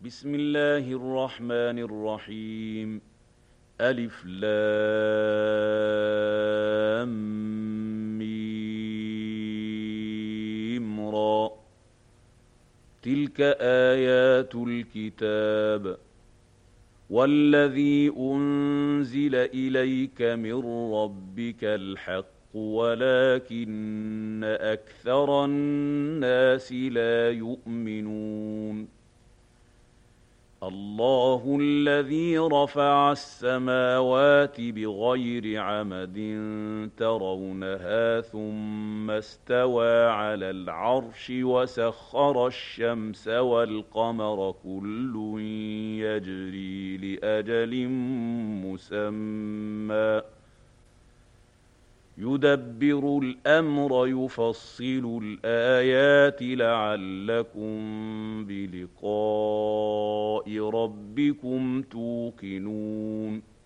بسم الله الرحمن الرحيم. ألف لام ميم را. تلك آيات الكتاب والذي أنزل إليك من ربك الحق ولكن أكثر الناس لا يؤمنون. الله الذي رفع السماوات بغير عمد ترونها ثم استوى على العرش وسخر الشمس والقمر كل يجري لأجل مسمى يدبر الأمر يفصل الآيات لعلكم بلقاء ربكم توقنون.